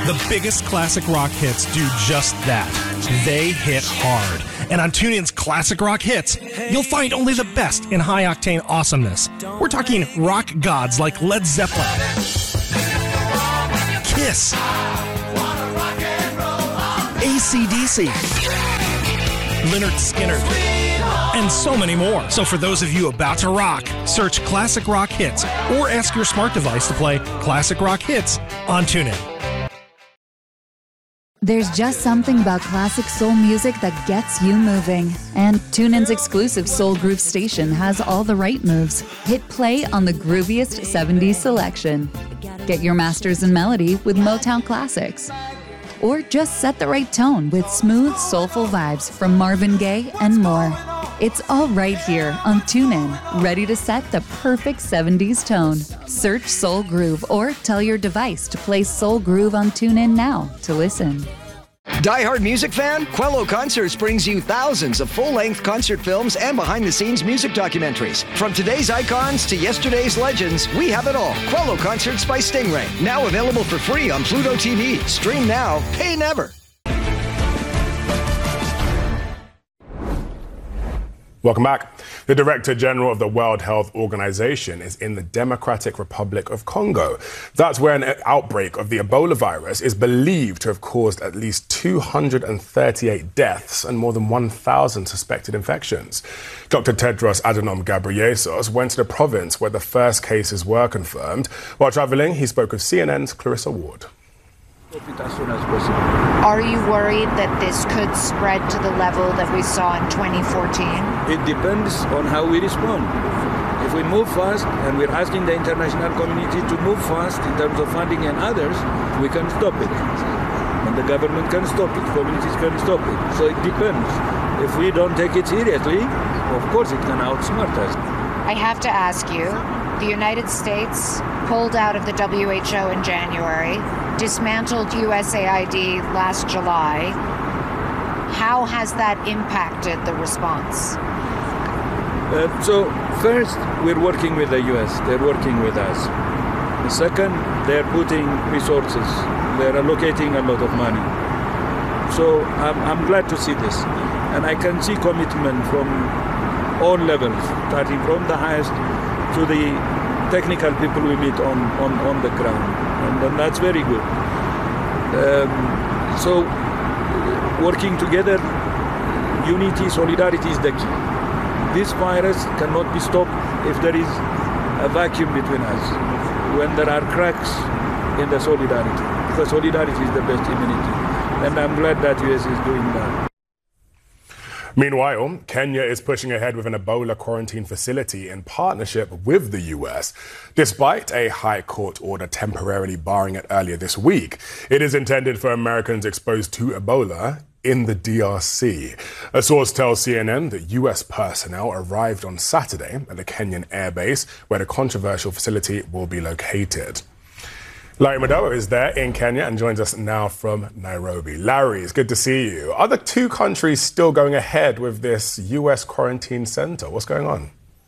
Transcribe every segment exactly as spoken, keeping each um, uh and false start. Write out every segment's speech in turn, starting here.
The biggest classic rock hits do just that. They hit hard. And on TuneIn's Classic Rock Hits, you'll find only the best in high-octane awesomeness. We're talking rock gods like Led Zeppelin, Kiss, A C D C, Lynyrd Skynyrd, and so many more. So for those of you about to rock, search Classic Rock Hits or ask your smart device to play Classic Rock Hits on TuneIn. There's just something about classic soul music that gets you moving. And TuneIn's exclusive Soul Groove station has all the right moves. Hit play on the grooviest seventies selection. Get your masters in melody with Motown classics. Or just set the right tone with smooth, soulful vibes from Marvin Gaye and more. It's all right here on TuneIn, ready to set the perfect seventies tone. Search Soul Groove or tell your device to play Soul Groove on TuneIn now to listen. Die-hard music fan? Quello Concerts brings you thousands of full-length concert films and behind-the-scenes music documentaries. From today's icons to yesterday's legends, we have it all. Quello Concerts by Stingray. Now available for free on Pluto T V. Stream now, pay never. Welcome back. The Director General of the World Health Organization is in the Democratic Republic of Congo. That's where an outbreak of the Ebola virus is believed to have caused at least two hundred thirty-eight deaths and more than one thousand suspected infections. Doctor Tedros Adhanom Ghebreyesus went to the province where the first cases were confirmed. While traveling, he spoke with C N N's Clarissa Ward. As soon as possible. Are you worried that this could spread to the level that we saw in twenty fourteen? It depends on how we respond. If we move fast, and we're asking the international community to move fast in terms of funding and others, we can stop it. And the government can stop it, communities can stop it. So it depends. If we don't take it seriously, of course it can outsmart us. I have to ask you, the United States pulled out of the W H O in January, dismantled U S A I D last July. How has that impacted the response? Uh, so first, we're working with the U S. They're working with us. Second, they're putting resources. They're allocating a lot of money. So I'm, I'm glad to see this. And I can see commitment from all levels, starting from the highest to the technical people we meet on, on, on the ground. And, and that's very good. Um, so working together, unity, solidarity is the key. This virus cannot be stopped if there is a vacuum between us, when there are cracks in the solidarity, because solidarity is the best immunity. And I'm glad that U S is doing that. Meanwhile, Kenya is pushing ahead with an Ebola quarantine facility in partnership with the U S. Despite a high court order temporarily barring it earlier this week, it is intended for Americans exposed to Ebola in the D R C. A source tells C N N that U S personnel arrived on Saturday at the Kenyan airbase where the controversial facility will be located. Larry Madowo is there in Kenya and joins us now from Nairobi. Larry, it's good to see you. Are the two countries still going ahead with this U S quarantine center? What's going on?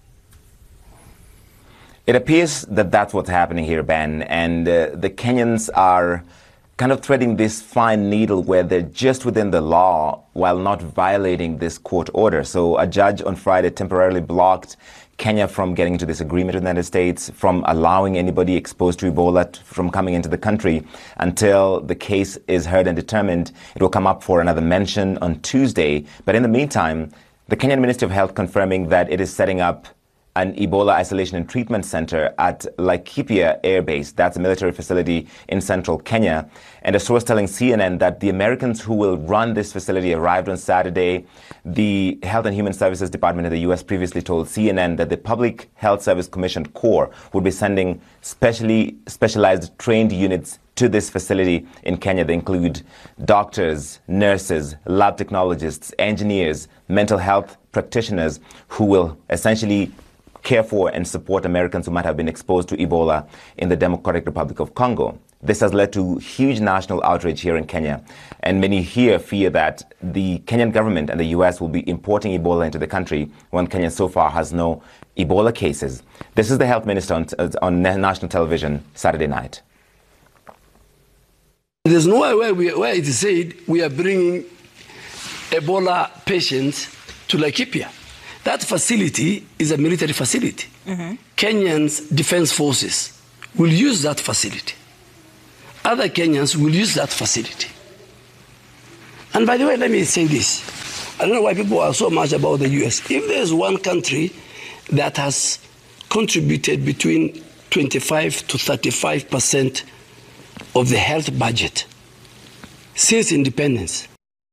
It appears that that's what's happening here, Ben, and uh, the Kenyans are kind of threading this fine needle where they're just within the law while not violating this court order. So a judge on Friday temporarily blocked Kenya from getting into this agreement with the United States, from allowing anybody exposed to Ebola t- from coming into the country until the case is heard and determined. It will come up for another mention on Tuesday. But in the meantime, the Kenyan Ministry of Health confirming that it is setting up an Ebola isolation and treatment center at Laikipia Air Base. That's a military facility in central Kenya. And a source telling C N N that the Americans who will run this facility arrived on Saturday. The Health and Human Services Department in the U S previously told C N N that the Public Health Service Commission Corps would be sending specially specialized trained units to this facility in Kenya. They include doctors, nurses, lab technologists, engineers, mental health practitioners who will essentially care for and support Americans who might have been exposed to Ebola in the Democratic Republic of Congo. This has led to huge national outrage here in Kenya, and many here fear that the Kenyan government and the U S will be importing Ebola into the country when Kenya so far has no Ebola cases. This is the health minister on, on national television Saturday night. There's nowhere where, we, where it is said we are bringing Ebola patients to Laikipia. That facility is a military facility. Mm-hmm. Kenyan's defense forces will use that facility. Other Kenyans will use that facility. And by the way, let me say this. I don't know why people are so much about the U S. If there's one country that has contributed between twenty-five to thirty-five percent of the health budget since independence.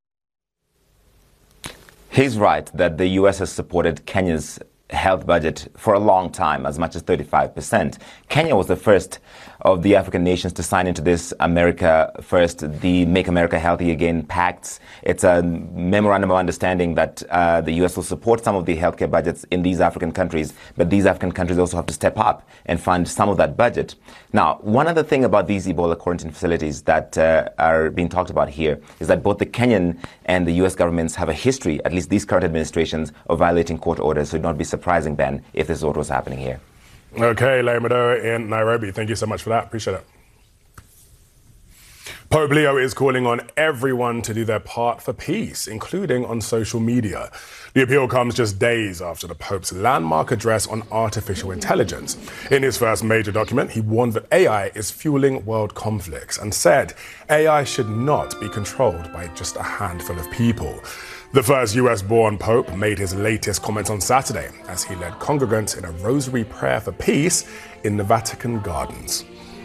He's right that the U S has supported Kenya's health budget for a long time, as much as thirty-five percent. Kenya was the first of the African nations to sign into this America First, the Make America Healthy Again pacts. It's a memorandum of understanding that uh, the U S will support some of the healthcare budgets in these African countries, but these African countries also have to step up and fund some of that budget. Now, one other thing about these Ebola quarantine facilities that uh, are being talked about here is that both the Kenyan and the U S governments have a history, at least these current administrations, of violating court orders. So it would not be surprising, Ben, if this is what was happening here. Okay, Leah Madoa in Nairobi. Thank you so much for that. Appreciate it. Pope Leo is calling on everyone to do their part for peace, including on social media. The appeal comes just days after the Pope's landmark address on artificial intelligence. In his first major document, he warned that A I is fueling world conflicts and said A I should not be controlled by just a handful of people. The first U S-born Pope made his latest comments on Saturday as he led congregants in a rosary prayer for peace in the Vatican Gardens.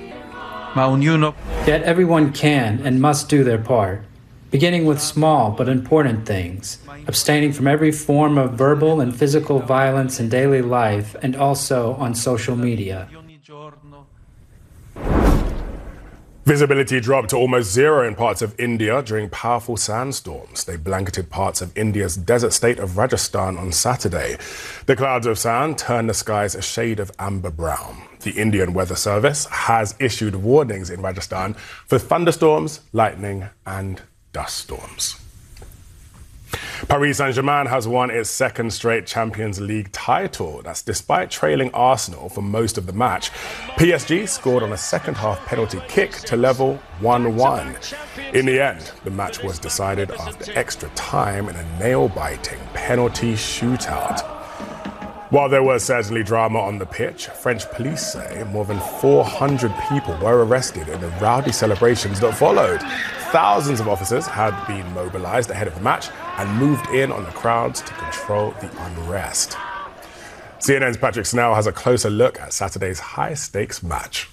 Yet everyone can and must do their part, beginning with small but important things, abstaining from every form of verbal and physical violence in daily life and also on social media. Visibility dropped to almost zero in parts of India during powerful sandstorms. They blanketed parts of India's desert state of Rajasthan on Saturday. The clouds of sand turned the skies a shade of amber brown. The Indian Weather Service has issued warnings in Rajasthan for thunderstorms, lightning, and dust storms. Paris Saint-Germain has won its second straight Champions League title. That's despite trailing Arsenal for most of the match. P S G scored on a second-half penalty kick to level one one. In the end, the match was decided after extra time in a nail-biting penalty shootout. While there was certainly drama on the pitch, French police say more than four hundred people were arrested in the rowdy celebrations that followed. Thousands of officers had been mobilized ahead of the match and moved in on the crowds to control the unrest. C N N's Patrick Snell has a closer look at Saturday's high-stakes match.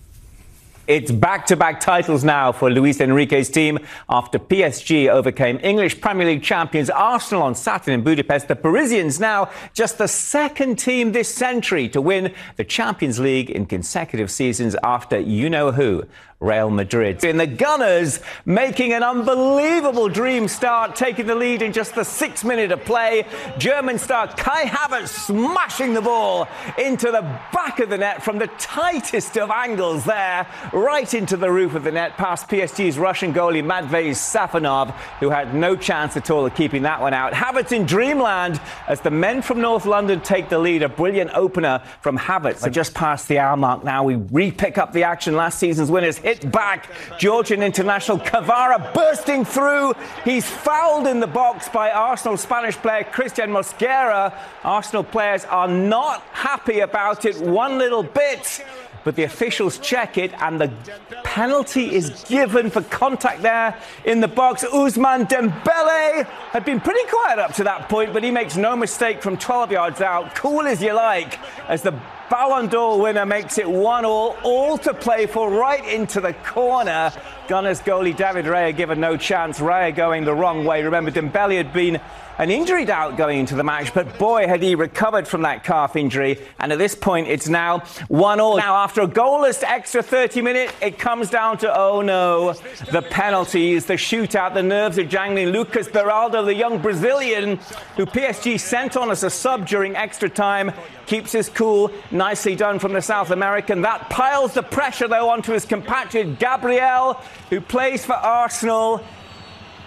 It's back-to-back titles now for Luis Enrique's team after P S G overcame English Premier League champions Arsenal on Saturday in Budapest. The Parisians now just the second team this century to win the Champions League in consecutive seasons after you-know-who, Real Madrid. And the Gunners making an unbelievable dream start, taking the lead in just the sixth minute of play. German star Kai Havertz smashing the ball into the back of the net from the tightest of angles there, right into the roof of the net, past P S G's Russian goalie Matvei Safonov, who had no chance at all of keeping that one out. Havertz in dreamland as the men from North London take the lead. A brilliant opener from Havertz. We're just past the hour mark now. We re-pick up the action. Last season's winners hit back. Georgian international Kvara bursting through. He's fouled in the box by Arsenal Spanish player Christian Mosquera. Arsenal players are not happy about it one little bit, but the officials check it and the penalty is given for contact there in the box. Ousmane Dembele had been pretty quiet up to that point, but he makes no mistake from twelve yards out. Cool as you like, as the Ballon d'Or winner makes it one all, all to play for, right into the corner. Gunners goalie David Raya given no chance. Raya going the wrong way. Remember, Dembele had been an injury doubt going into the match, but boy, had he recovered from that calf injury. And at this point, it's now one all. Now, after a goalless extra thirty minute, it comes down to, oh no, the penalties, the shootout, the nerves are jangling. Lucas Beraldo, the young Brazilian, who P S G sent on as a sub during extra time, keeps his cool. Nicely done from the South American. That piles the pressure, though, onto his compatriot Gabriel, who plays for Arsenal.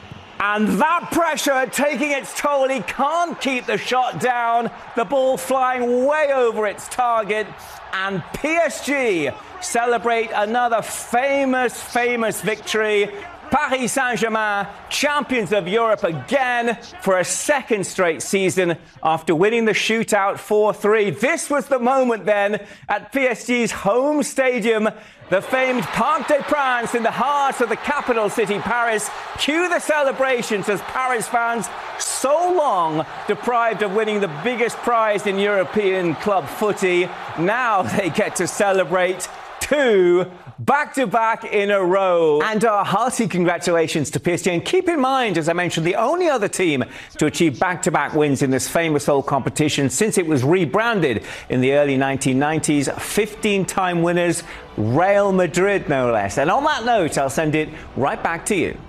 And that pressure taking its toll. He can't keep the shot down. The ball flying way over its target. And P S G celebrate another famous, famous victory. Paris Saint-Germain, champions of Europe again for a second straight season after winning the shootout four three. This was the moment then at P S G's home stadium, the famed Parc des Princes in the heart of the capital city, Paris. Cue the celebrations as Paris fans, so long deprived of winning the biggest prize in European club footy, now they get to celebrate two back-to-back in a row. And our hearty congratulations to P S G. And keep in mind, as I mentioned, the only other team to achieve back-to-back wins in this famous old competition since it was rebranded in the early nineteen nineties. fifteen-time winners, Real Madrid, no less. And on that note, I'll send it right back to you.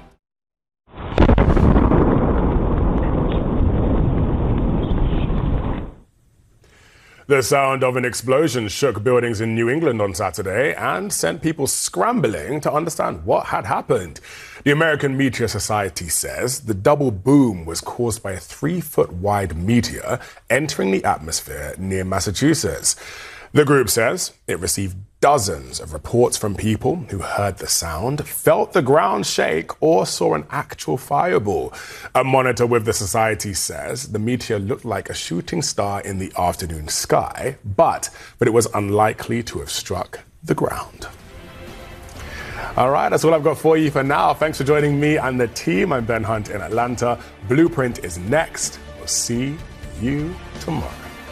The sound of an explosion shook buildings in New England on Saturday and sent people scrambling to understand what had happened. The American Meteor Society says the double boom was caused by a three-foot-wide meteor entering the atmosphere near Massachusetts. The group says it received dozens of reports from people who heard the sound, felt the ground shake, or saw an actual fireball. A monitor with the society says the meteor looked like a shooting star in the afternoon sky, but, but it was unlikely to have struck the ground. All right, that's all I've got for you for now. Thanks for joining me and the team. I'm Ben Hunt in Atlanta. Blueprint is next. We'll see you tomorrow.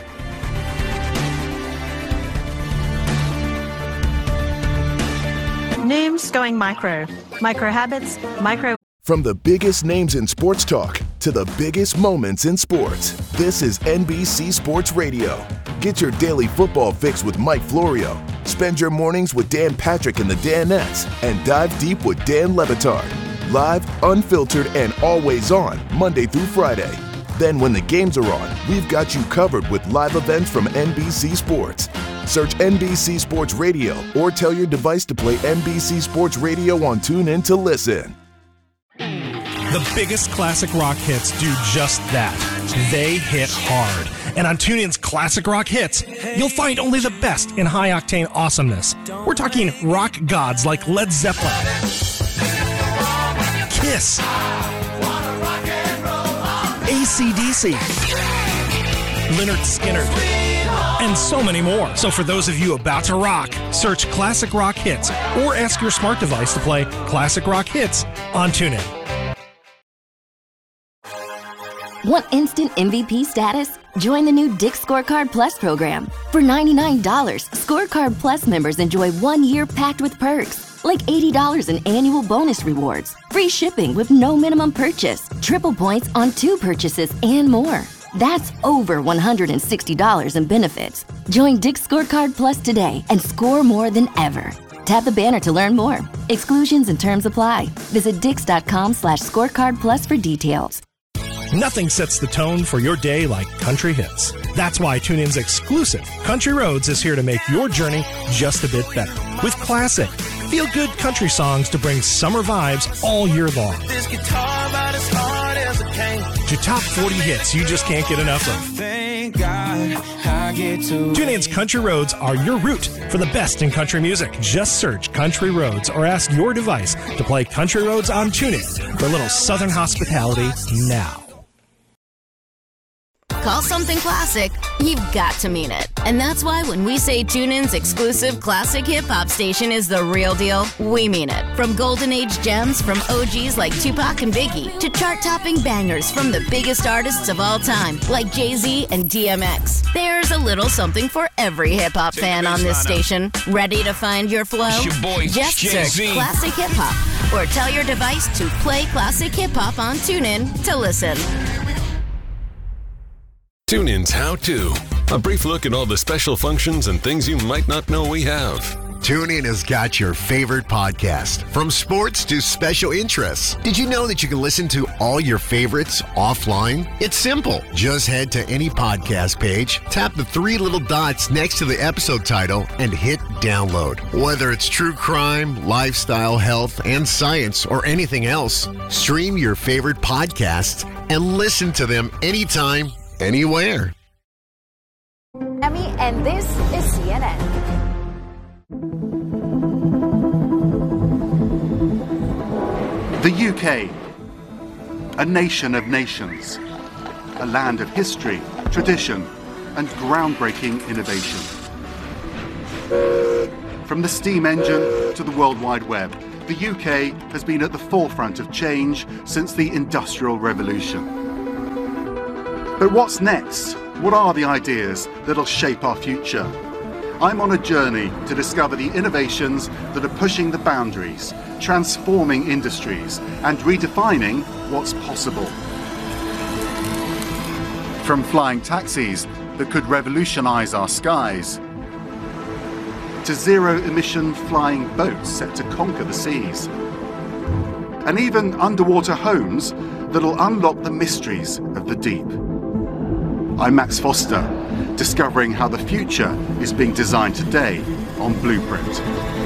Noom's going micro. Micro habits, micro... From the biggest names in sports talk to the biggest moments in sports, this is N B C Sports Radio. Get your daily football fix with Mike Florio. Spend your mornings with Dan Patrick and the Danettes, and dive deep with Dan Le Batard. Live, unfiltered, and always on, Monday through Friday. Then when the games are on, we've got you covered with live events from N B C Sports. Search N B C Sports Radio or tell your device to play N B C Sports Radio on TuneIn to listen. The biggest classic rock hits do just that. They hit hard. And on TuneIn's Classic Rock Hits, you'll find only the best in high-octane awesomeness. We're talking rock gods like Led Zeppelin, Kiss, A C D C, Lynyrd Skynyrd, and so many more. So for those of you about to rock, search Classic Rock Hits or ask your smart device to play Classic Rock Hits on TuneIn. Want instant M V P status? Join the new Dick's Scorecard Plus program. For ninety-nine dollars, Scorecard Plus members enjoy one year packed with perks, like eighty dollars in annual bonus rewards, free shipping with no minimum purchase, triple points on two purchases, and more. That's over one hundred sixty dollars in benefits. Join Dick's Scorecard Plus today and score more than ever. Tap the banner to learn more. Exclusions and terms apply. Visit dix.com slash scorecard plus for details. Nothing sets the tone for your day like country hits. That's why TuneIn's exclusive Country Roads is here to make your journey just a bit better. With classic, feel-good country songs to bring summer vibes all year long. This guitar about as hard as it can. To top forty hits you just can't get enough of. Thank God I get to TuneIn's Country Roads are your route for the best in country music. Just search Country Roads or ask your device to play Country Roads on TuneIn for a little Southern hospitality now. Call something classic, you've got to mean it. And that's why when we say TuneIn's exclusive classic hip-hop station is the real deal, we mean it. From golden age gems from O Gs like Tupac and Biggie to chart-topping bangers from the biggest artists of all time like Jay-Z and D M X. There's a little something for every hip-hop fan on this station. Ready to find your flow? Your boy, Just Jay-Z. search Classic Hip-Hop or tell your device to play Classic Hip-Hop on TuneIn to listen. TuneIn's How To. A brief look at all the special functions and things you might not know we have. TuneIn has got your favorite podcast, from sports to special interests. Did you know that you can listen to all your favorites offline? It's simple. Just head to any podcast page, tap the three little dots next to the episode title, and hit download. Whether it's true crime, lifestyle, health, and science, or anything else, stream your favorite podcasts and listen to them anytime, anywhere. And this is C N N. The U K, a nation of nations, a land of history, tradition, and groundbreaking innovation. From the steam engine to the World Wide Web, the U K has been at the forefront of change since the Industrial Revolution. But what's next? What are the ideas that'll shape our future? I'm on a journey to discover the innovations that are pushing the boundaries, transforming industries, and redefining what's possible. From flying taxis that could revolutionize our skies, to zero-emission flying boats set to conquer the seas, and even underwater homes that'll unlock the mysteries of the deep. I'm Max Foster, discovering how the future is being designed today on Blueprint.